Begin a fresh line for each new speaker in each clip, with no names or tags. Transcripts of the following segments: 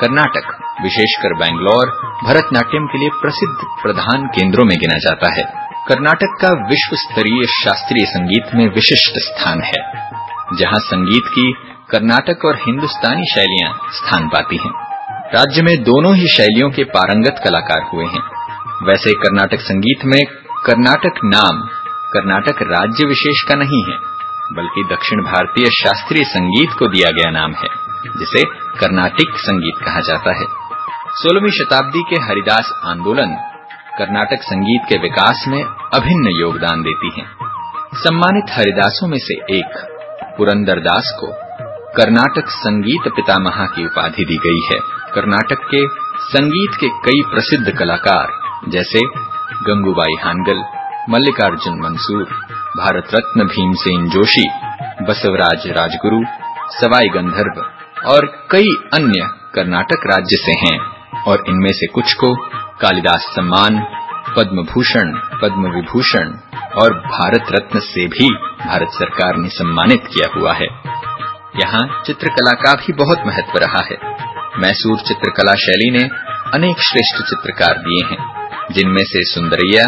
कर्नाटक, विशेषकर बैंगलोर, भरतनाट्यम के लिए प्रसिद्ध प्रधान केंद्रों में गिना जाता है। कर्नाटक का विश्व स्तरीय शास्त्रीय संगीत में विशिष्ट स्थान है, जहां संगीत की कर्नाटक और हिंदुस्तानी शैलियां स्थान पाती हैं। राज्य में दोनों ही शैलियों के पारंगत कलाकार हुए हैं। वैसे कर्नाटक संगीत में कर्नाटक नाम कर्नाटक राज्य विशेष का नहीं है, बल्कि दक्षिण भारतीय शास्त्रीय संगीत को दिया गया नाम है, जिसे कर्नाटिक संगीत कहा जाता है। 16वीं शताब्दी के हरिदास आंदोलन कर्नाटक संगीत के विकास में अभिन्न योगदान देती हैं। सम्मानित हरिदासों में से एक पुरंदरदास को कर्नाटक संगीत पितामह की उपाधि दी गई है। कर्नाटक के संगीत के कई प्रसिद्ध कलाकार जैसे गंगूबाई हानगल, मल्लिकार्जुन मंसूर, भारत रत्न भीमसेन जोशी, बसवराज राजगुरु, सवाई गंधर्व और कई अन्य कर्नाटक राज्य से हैं और इनमें से कुछ को कालिदास सम्मान, पद्म भूषण, पद्म विभूषण और भारत रत्न से भी भारत सरकार ने सम्मानित किया हुआ है। यहाँ चित्रकला का भी बहुत महत्व रहा है। मैसूर चित्रकला शैली ने अनेक श्रेष्ठ चित्रकार दिए हैं, जिनमें से सुंदरैया,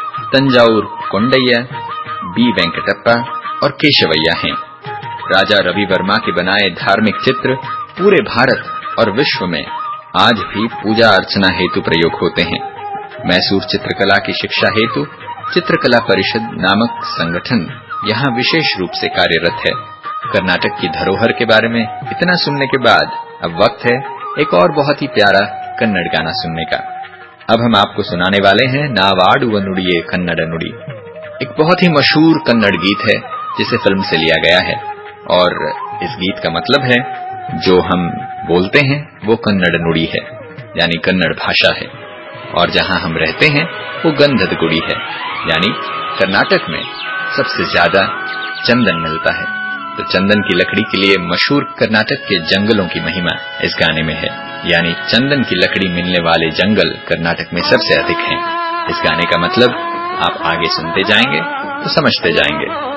तंजाउर कोंडैया, बी वेंकटप्पा और केशवैया हैं। राजा रवि वर्मा के बनाए धार्मिक चित्र पूरे भारत और विश्व में आज भी पूजा अर्चना हेतु प्रयोग होते हैं। मैसूर चित्रकला की शिक्षा हेतु चित्रकला परिषद नामक संगठन यहाँ विशेष रूप से कार्यरत है। कर्नाटक की धरोहर के बारे में इतना सुनने के बाद अब वक्त है एक और बहुत ही प्यारा कन्नड़ गाना सुनने का। अब हम आपको सुनाने वाले हैं नावाडुव नुडिये कन्नड़ नुडी। एक बहुत ही मशहूर कन्नड़ गीत है जिसे फिल्म से लिया गया है और इस गीत का मतलब है जो हम बोलते हैं वो कन्नड़ नुडी है, यानी कन्नड़ भाषा है, और जहां हम रहते हैं वो गंधदगुड़ी है, यानी कर्नाटक में सबसे ज्यादा चंदन मिलता है। तो चंदन की लकड़ी के लिए मशहूर कर्नाटक के जंगलों की महिमा इस गाने में है, यानी चंदन की लकड़ी मिलने वाले जंगल कर्नाटक में सबसे अधिक हैं। इस गाने का मतलब आप आगे सुनते जाएंगे तो समझते जाएंगे।